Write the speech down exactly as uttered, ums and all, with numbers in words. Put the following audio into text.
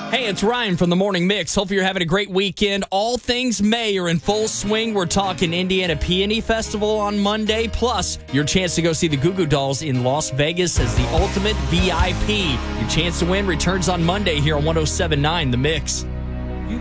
Hey, it's Ryan from the Morning Mix. Hope you're having a great weekend. All things May are in full swing. We're talking Indiana Peony Festival on Monday, plus your chance to go see the Goo Goo Dolls in Las Vegas as the ultimate V I P. Your chance to win returns on Monday here on one oh seven point nine The Mix.